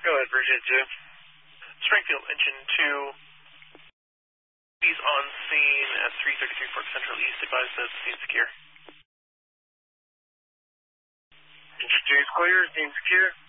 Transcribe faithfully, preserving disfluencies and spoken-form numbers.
Go ahead, Virginia two. Springfield, engine two. He's on scene at three thirty-three Fort Central East. Advise that scene secure. Engine two is clear, scene secure.